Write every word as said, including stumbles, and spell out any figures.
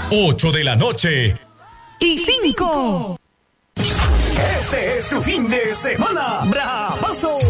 ocho de la noche. Y cinco. Este es tu fin de semana. ¡Bravazo!